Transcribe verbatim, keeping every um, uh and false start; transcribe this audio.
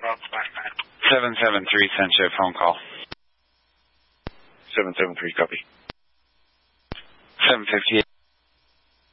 seven seven three, sent you a phone call. seven seven three, copy. seven fifty-eight.